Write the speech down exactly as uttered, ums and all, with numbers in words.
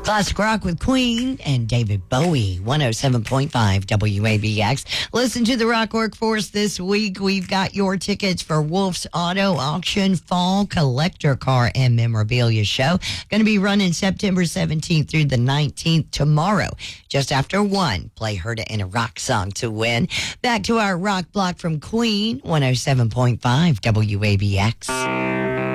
Classic rock with Queen and David Bowie, one oh seven point five W A B X. Listen to the Rock Workforce this week. We've got your tickets for Wolf's Auto Auction Fall Collector Car and Memorabilia Show. Going to be running September seventeenth through the nineteenth tomorrow. Just after one, play Heard It in a Rock Song to win. Back to our rock block from Queen, one oh seven point five W A B X.